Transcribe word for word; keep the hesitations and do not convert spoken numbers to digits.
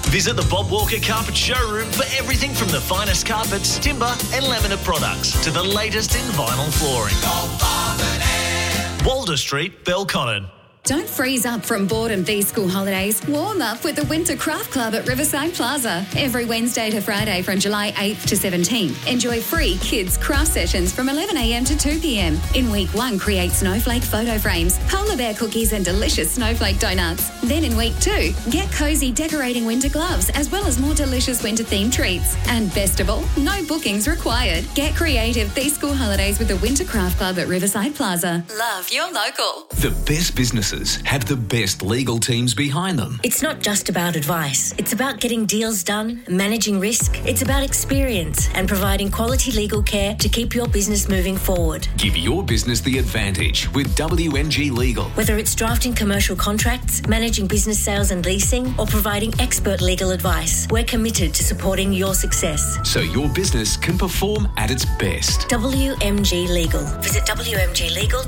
Visit the Bob Walker Carpet Showroom for everything from the finest carpets, timber and laminate products to the latest in vinyl flooring. Walder Street, Belconnen. Don't freeze up from boredom these school holidays. Warm up with the Winter Craft Club at Riverside Plaza. Every Wednesday to Friday from July eighth to seventeenth. Enjoy free kids' craft sessions from eleven a m to two p m. In week one, create snowflake photo frames, polar bear cookies and delicious snowflake donuts. Then in week two, get cozy decorating winter gloves as well as more delicious winter-themed treats. And best of all, no bookings required. Get creative these school holidays with the Winter Craft Club at Riverside Plaza. Love your local. The best businesses have the best legal teams behind them. It's not just about advice. It's about getting deals done, managing risk. It's about experience and providing quality legal care to keep your business moving forward. Give your business the advantage with W M G Legal. Whether it's drafting commercial contracts, managing business sales and leasing, or providing expert legal advice, we're committed to supporting your success. So your business can perform at its best. W M G Legal. Visit w m g legal